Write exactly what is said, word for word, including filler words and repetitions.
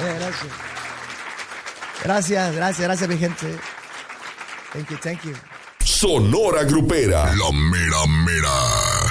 gracias. Gracias, gracias, gracias, mi gente. Thank you, thank you. Sonora Grupera. La mera mera.